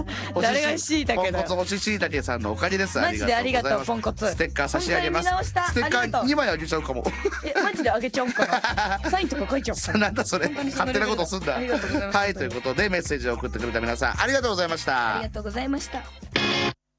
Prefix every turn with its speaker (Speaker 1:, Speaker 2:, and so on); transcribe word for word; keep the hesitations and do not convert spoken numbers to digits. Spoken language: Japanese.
Speaker 1: 誰がしいたけだよ。
Speaker 2: ポンコツ星しいたけさんのおかげです。
Speaker 1: マジでありがとう
Speaker 2: ございます
Speaker 1: ポンコツ。
Speaker 2: ステッカー差し上げます。
Speaker 1: 本当に見直した
Speaker 2: ステッカー
Speaker 1: ありがとう
Speaker 2: にまいあげちゃうかも。
Speaker 1: えマジであげちゃおうかな。サインとか書いちゃおうかな。
Speaker 2: なんだそれ、
Speaker 1: 本当にそ
Speaker 2: 勝
Speaker 1: のレベル
Speaker 2: 手なことすんだ。
Speaker 1: ありがとうございます
Speaker 2: はい、ということでメッセージを送ってくれた皆さんありがとうございました。
Speaker 1: ありがとうございました。